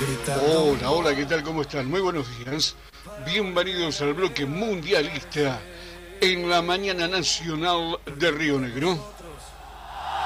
Hola, hola, ¿qué tal? ¿Cómo están? Muy buenos días. Bienvenidos al bloque mundialista en la mañana nacional de Río Negro.